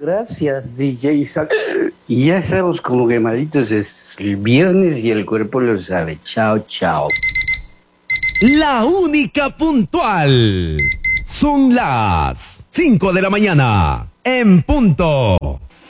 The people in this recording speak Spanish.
Gracias, DJ Isaac. Y ya estamos como quemaditos, es el viernes y el cuerpo lo sabe. Chao, chao. La única puntual. Son las 5 de la mañana, en punto.